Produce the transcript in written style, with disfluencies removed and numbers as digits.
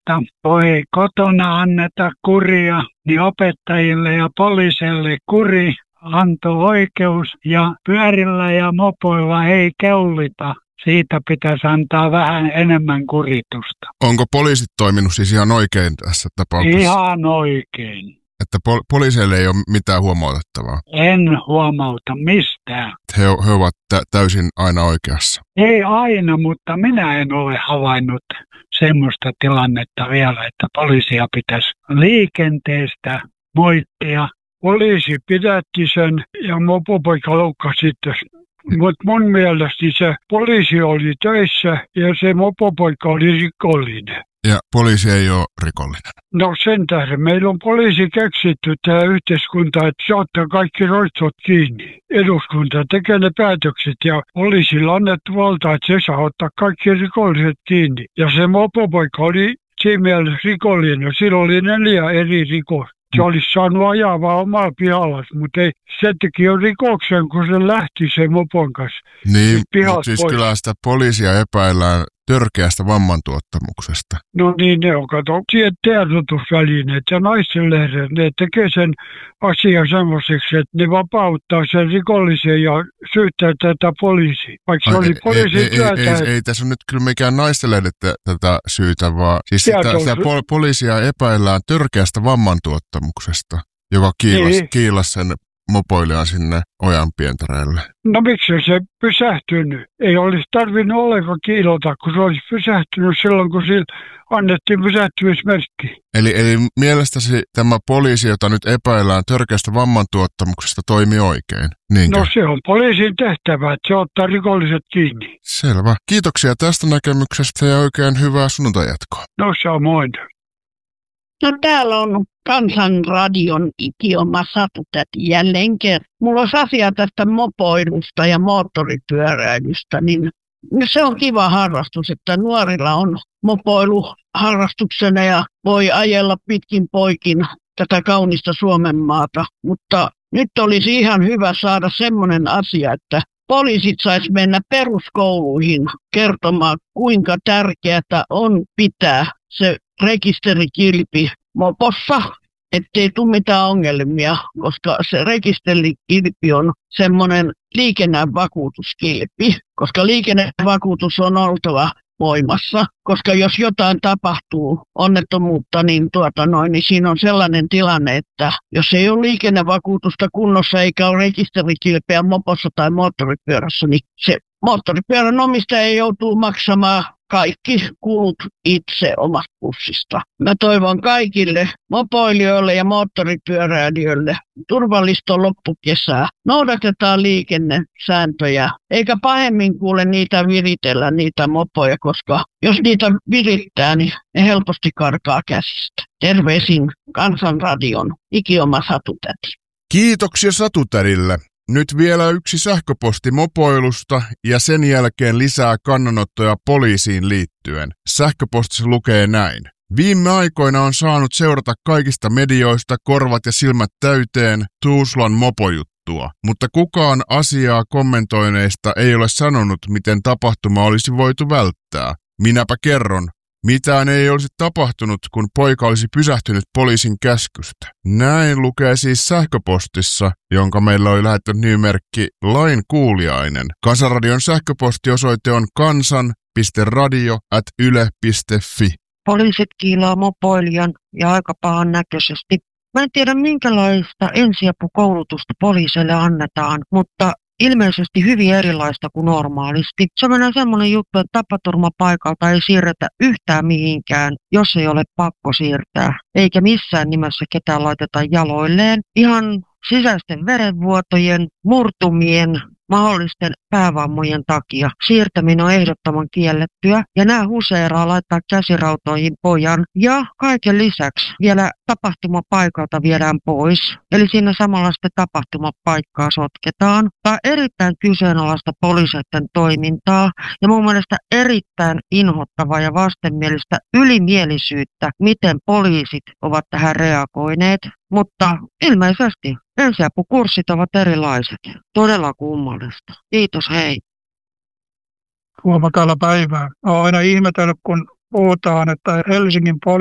että voi kotona anneta kuria, niin opettajille ja poliisille kuri antoi oikeus ja pyörillä ja mopoilla ei keulita. Siitä pitäisi antaa vähän enemmän kuritusta. Onko poliisit toiminut siis ihan oikein tässä tapauksessa? Ihan oikein. Että poliiseille ei ole mitään huomautettavaa? En huomauta mistään. He ovat täysin aina oikeassa? Ei aina, mutta minä en ole havainnut semmoista tilannetta vielä, että poliisia pitäisi liikenteestä moittia. Poliisi pidätti sen ja mopopoika loukkasi sitten. Mutta mun mielestä se poliisi oli töissä ja se mopopoika oli rikollinen. Ja poliisi ei ole rikollinen? No sen tähden. Meillä on poliisi keksitty tämä yhteiskunta, että se ottaa kaikki roistot kiinni. Eduskunta tekee ne päätökset ja poliisilla annettu valta, että se saa ottaa kaikki rikolliset kiinni. Ja se mopopoika oli siinä mielessä rikollinen. Sillä oli 4 eri rikosta. Se olisi saanut ajaa vaan omaa pihallas, mutta ei, se teki jo rikoksen, kun se lähti sen mopon kanssa. Niin, mutta siis kyllä sitä poliisia epäillään törkeästä vammantuottamuksesta. No niin, ne on kato tiedotusvälineet ja naistenlehdet, ne tekee sen asian semmoiseksi, että ne vapauttaa sen rikollisen ja syyttää tätä poliisia. Vaikka se oli poliisin työtä. Ei tässä on nyt kyllä mikään naistenlehdet tätä syytä, vaan siis sitä poliisia epäillään törkeästä vammantuottamuksesta, joka kiilasi sen mopoilijan sinne ojanpientareelle. No miksi se pysähtynyt? Ei olisi tarvinnut ollenkaan kiilota, kun se olisi pysähtynyt silloin, kun sillä annettiin pysähtymismerkki. Eli mielestäsi tämä poliisi, jota nyt epäillään törkeästä vammantuottamuksesta, toimii oikein? Niinkö? No se on poliisin tehtävä, että se ottaa rikolliset kiinni. Selvä. Kiitoksia tästä näkemyksestä ja oikein hyvää sunnuntajatkoa. No samoin. No täällä on Kansanradion ikioma Satutäti jälleen kerran. Mulla olisi asia tästä mopoilusta ja moottoripyöräilystä, niin se on kiva harrastus, että nuorilla on mopoilu harrastuksena ja voi ajella pitkin poikin tätä kaunista Suomen maata. Mutta nyt olisi ihan hyvä saada semmoinen asia, että poliisit sais mennä peruskouluihin kertomaan, kuinka tärkeää on pitää se rekisterikilpi mopossa, ettei tule mitään ongelmia, koska se rekisterikilpi on semmoinen liikennevakuutuskilpi, koska liikennevakuutus on oltava voimassa, koska jos jotain tapahtuu onnettomuutta, niin siinä on sellainen tilanne, että jos ei ole liikennevakuutusta kunnossa eikä ole rekisterikilpeä mopossa tai moottoripyörässä, niin se moottoripyörän omistaja joutuu maksamaan kaikki kulut itse omasta pussista. Mä toivon kaikille mopoilijoille ja moottoripyöräilijöille turvallista loppukesää. Noudatetaan liikennesääntöjä, eikä pahemmin kuule niitä viritellä niitä mopoja, koska jos niitä virittää, niin ne helposti karkaa käsistä. Terveisin Kansanradion ikioma Satutäti. Kiitoksia Satutädille. Nyt vielä yksi sähköposti mopoilusta ja sen jälkeen lisää kannanottoja poliisiin liittyen. Sähköpostissa lukee näin. Viime aikoina on saanut seurata kaikista medioista korvat ja silmät täyteen Tuusulan mopojuttua, mutta kukaan asiaa kommentoineista ei ole sanonut, miten tapahtuma olisi voitu välttää. Minäpä kerron. Mitään ei olisi tapahtunut, kun poika olisi pysähtynyt poliisin käskystä. Näin lukee siis sähköpostissa, jonka meillä oli lähettänyt nimimerkki Lainkuuliainen. Kansanradion sähköpostiosoite on kansan.radio@yle.fi. Poliisit kiilaa mopoilijan ja aika pahan näköisesti. Mä en tiedä minkälaista ensiapukoulutusta poliisille annetaan, mutta ilmeisesti hyvin erilaista kuin normaalisti. Se on semmoinen juttu, että tapaturmapaikalta ei siirretä yhtään mihinkään, jos ei ole pakko siirtää. Eikä missään nimessä ketään laiteta jaloilleen. Ihan sisäisten verenvuotojen, murtumien, mahdollisten päävammojen takia siirtäminen on ehdottoman kiellettyä. Ja nämä huseeraa laittaa käsirautoihin pojan ja kaiken lisäksi vielä tapahtumapaikalta viedään pois. Eli siinä samalla sitten tapahtumapaikkaa sotketaan. Tämä on erittäin kyseenalaista poliiseiden toimintaa ja mun mielestä erittäin inhottavaa ja vastenmielistä ylimielisyyttä, miten poliisit ovat tähän reagoineet. Mutta ilmeisesti ensiapukurssit ovat erilaiset. Todella kummallista. Kiitos, hei. Huomataan päivää. Olen aina ihmetellyt, kun puhutaan, että Helsingin